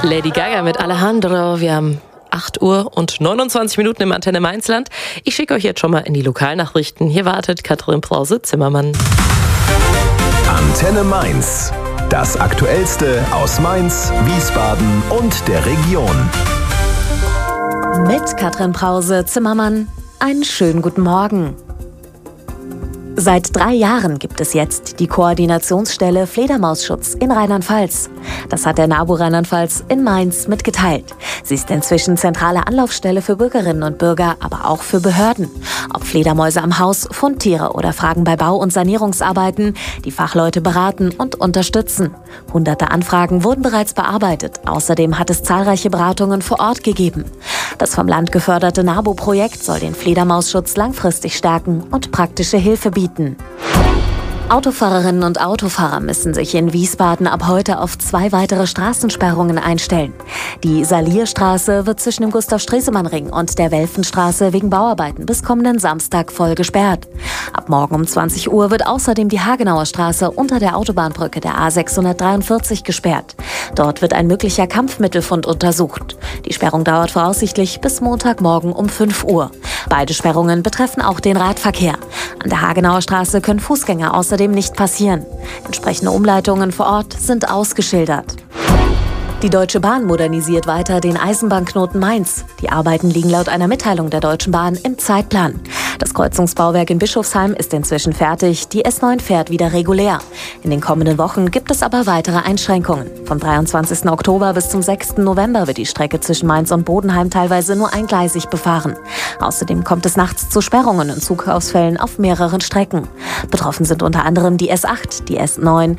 Lady Gaga mit Alejandro. Wir haben 8 Uhr und 29 Minuten im Antenne Mainzland. Ich schicke euch jetzt schon mal in die Lokalnachrichten. Hier wartet Katrin Brause-Zimmermann. Antenne Mainz. Das Aktuellste aus Mainz, Wiesbaden und der Region. Mit Katrin Brause-Zimmermann. Einen schönen guten Morgen. Seit 3 Jahren gibt es jetzt die Koordinationsstelle Fledermausschutz in Rheinland-Pfalz. Das hat der NABU Rheinland-Pfalz in Mainz mitgeteilt. Sie ist inzwischen zentrale Anlaufstelle für Bürgerinnen und Bürger, aber auch für Behörden. Ob Fledermäuse am Haus, Fundtiere oder Fragen bei Bau- und Sanierungsarbeiten, die Fachleute beraten und unterstützen. Hunderte Anfragen wurden bereits bearbeitet. Außerdem hat es zahlreiche Beratungen vor Ort gegeben. Das vom Land geförderte NABU-Projekt soll den Fledermausschutz langfristig stärken und praktische Hilfe bieten. Autofahrerinnen und Autofahrer müssen sich in Wiesbaden ab heute auf 2 weitere Straßensperrungen einstellen. Die Salierstraße wird zwischen dem Gustav-Stresemann-Ring und der Welfenstraße wegen Bauarbeiten bis kommenden Samstag voll gesperrt. Ab morgen um 20 Uhr wird außerdem die Hagenauer Straße unter der Autobahnbrücke der A643 gesperrt. Dort wird ein möglicher Kampfmittelfund untersucht. Die Sperrung dauert voraussichtlich bis Montagmorgen um 5 Uhr. Beide Sperrungen betreffen auch den Radverkehr. An der Hagenauer Straße können Fußgänger außerdem nicht passieren. Entsprechende Umleitungen vor Ort sind ausgeschildert. Die Deutsche Bahn modernisiert weiter den Eisenbahnknoten Mainz. Die Arbeiten liegen laut einer Mitteilung der Deutschen Bahn im Zeitplan. Das Kreuzungsbauwerk in Bischofsheim ist inzwischen fertig. Die S9 fährt wieder regulär. In den kommenden Wochen gibt es aber weitere Einschränkungen. Vom 23. Oktober bis zum 6. November wird die Strecke zwischen Mainz und Bodenheim teilweise nur eingleisig befahren. Außerdem kommt es nachts zu Sperrungen und Zugausfällen auf mehreren Strecken. Betroffen sind unter anderem die S8, die S9,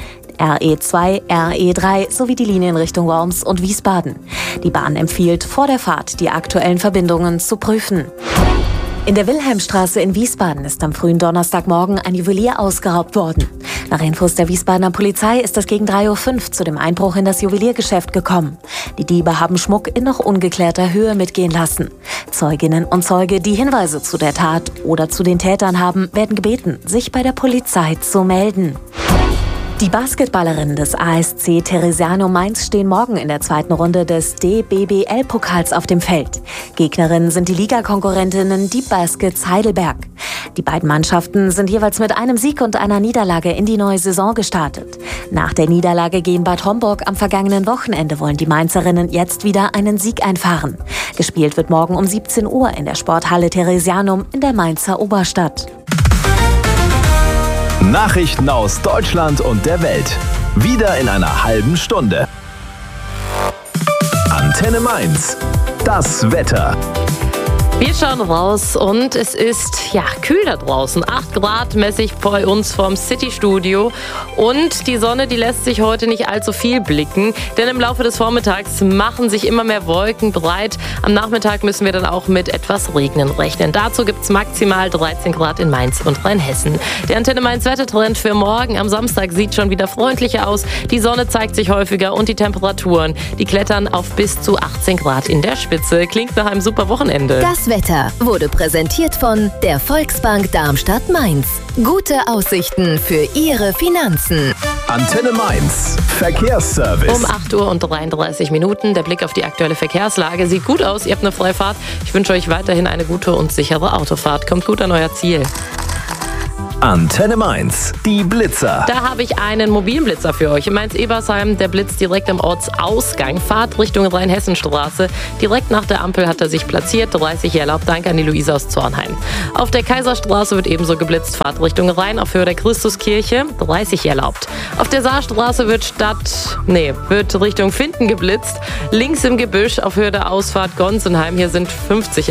RE2, RE3 sowie die Linien Richtung Worms und Wiesbaden. Die Bahn empfiehlt, vor der Fahrt die aktuellen Verbindungen zu prüfen. In der Wilhelmstraße in Wiesbaden ist am frühen Donnerstagmorgen ein Juwelier ausgeraubt worden. Nach Infos der Wiesbadener Polizei ist es gegen 3:05 Uhr zu dem Einbruch in das Juweliergeschäft gekommen. Die Diebe haben Schmuck in noch ungeklärter Höhe mitgehen lassen. Zeuginnen und Zeuge, die Hinweise zu der Tat oder zu den Tätern haben, werden gebeten, sich bei der Polizei zu melden. Die Basketballerinnen des ASC Theresianum Mainz stehen morgen in der 2. Runde des DBBL-Pokals auf dem Feld. Gegnerinnen sind die Ligakonkurrentinnen die Baskets Heidelberg. Die beiden Mannschaften sind jeweils mit einem Sieg und einer Niederlage in die neue Saison gestartet. Nach der Niederlage gegen Bad Homburg am vergangenen Wochenende wollen die Mainzerinnen jetzt wieder einen Sieg einfahren. Gespielt wird morgen um 17 Uhr in der Sporthalle Theresianum in der Mainzer Oberstadt. Nachrichten aus Deutschland und der Welt. Wieder in einer halben Stunde. Antenne Mainz. Das Wetter. Wir schauen raus und es ist kühl da draußen. 8 Grad mäßig bei uns vom City-Studio. Und die Sonne, die lässt sich heute nicht allzu viel blicken. Denn im Laufe des Vormittags machen sich immer mehr Wolken breit. Am Nachmittag müssen wir dann auch mit etwas Regnen rechnen. Dazu gibt es maximal 13 Grad in Mainz und Rheinhessen. Der Antenne Mainz Wettertrend für morgen am Samstag sieht schon wieder freundlicher aus. Die Sonne zeigt sich häufiger und die Temperaturen, die klettern auf bis zu 18 Grad in der Spitze. Klingt nach einem super Wochenende. Das Wetter wurde präsentiert von der Volksbank Darmstadt-Mainz. Gute Aussichten für Ihre Finanzen. Antenne Mainz. Verkehrsservice. Um 8 Uhr und 33 Minuten. Der Blick auf die aktuelle Verkehrslage sieht gut aus. Ihr habt eine Freifahrt. Ich wünsche euch weiterhin eine gute und sichere Autofahrt. Kommt gut an euer Ziel. Antenne Mainz, die Blitzer. Da habe ich einen mobilen Blitzer für euch. In Mainz-Ebersheim, der Blitz direkt am Ortsausgang. Fahrt Richtung Rheinhessenstraße. Direkt nach der Ampel hat er sich platziert. 30 erlaubt. Danke an die Luise aus Zornheim. Auf der Kaiserstraße wird ebenso geblitzt. Fahrt Richtung Rhein auf Höhe der Christuskirche. 30 erlaubt. Auf der Saarstraße wird Richtung Finden geblitzt. Links im Gebüsch auf Höhe der Ausfahrt Gonsenheim. Hier sind 50